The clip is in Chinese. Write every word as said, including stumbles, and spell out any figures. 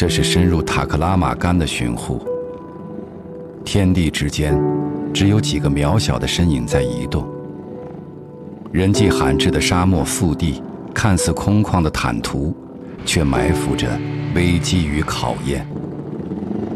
这是深入塔克拉玛干的巡护。天地之间，只有几个渺小的身影在移动。人迹罕至的沙漠腹地，看似空旷的坦途，却埋伏着危机与考验。